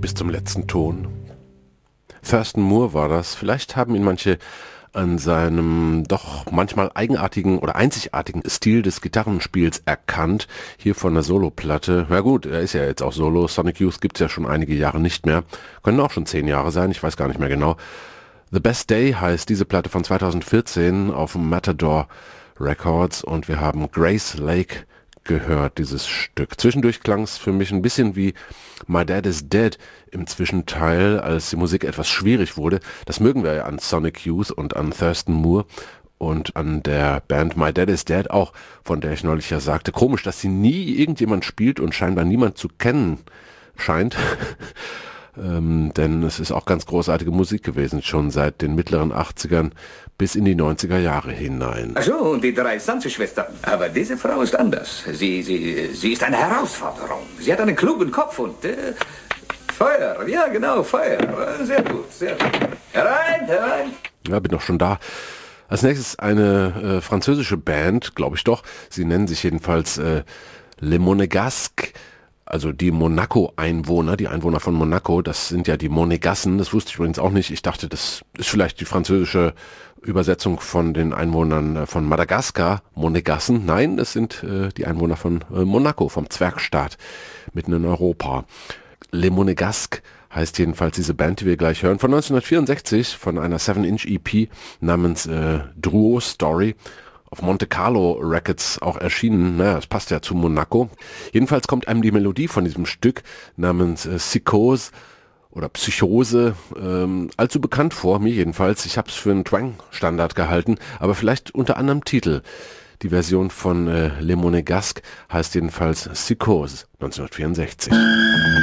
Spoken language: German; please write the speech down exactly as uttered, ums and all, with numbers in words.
bis zum letzten Ton. Thurston Moore war das. Vielleicht haben ihn manche an seinem doch manchmal eigenartigen oder einzigartigen Stil des Gitarrenspiels erkannt, hier von der Soloplatte. Na gut, er ist ja jetzt auch Solo. Sonic Youth gibt es ja schon einige Jahre nicht mehr. Können auch schon zehn Jahre sein, ich weiß gar nicht mehr genau. The Best Day heißt diese Platte von zweitausendvierzehn auf dem Matador Records und wir haben Grace Lake gehört, dieses Stück. Zwischendurch klang es für mich ein bisschen wie My Dad is Dead im Zwischenteil, als die Musik etwas schwierig wurde. Das mögen wir ja an Sonic Youth und an Thurston Moore und an der Band My Dad is Dead auch, von der ich neulich ja sagte, komisch, dass sie nie irgendjemand spielt und scheinbar niemand zu kennen scheint. ähm, denn es ist auch ganz großartige Musik gewesen, schon seit den mittleren achtzigern bis in die neunziger Jahre hinein. Ach so, und die drei Sanze-Schwestern. Aber diese Frau ist anders. Sie, sie, sie ist eine Herausforderung. Sie hat einen klugen Kopf und äh, Feuer. Ja, genau, Feuer. Sehr gut, sehr gut. Herein, herein. Ja, bin doch schon da. Als nächstes eine äh, französische Band, glaube ich doch. Sie nennen sich jedenfalls äh, Les Monégasques. Also die Monaco-Einwohner, die Einwohner von Monaco, das sind ja die Monegassen, das wusste ich übrigens auch nicht. Ich dachte, das ist vielleicht die französische Übersetzung von den Einwohnern von Madagaskar, Monegassen. Nein, das sind äh, die Einwohner von äh, Monaco, vom Zwergstaat, mitten in Europa. Les Monégasques heißt jedenfalls diese Band, die wir gleich hören, von neunzehnhundertvierundsechzig, von einer seven inch E P namens äh, Drouot Story. Auf Monte Carlo Records auch erschienen. Naja, das passt ja zu Monaco. Jedenfalls kommt einem die Melodie von diesem Stück namens äh, Psychose oder Psychose ähm, allzu bekannt vor, mir jedenfalls. Ich habe es für einen Twang-Standard gehalten, aber vielleicht unter anderem Titel. Die Version von äh, Les Monégasques heißt jedenfalls Psychose neunzehnhundertvierundsechzig.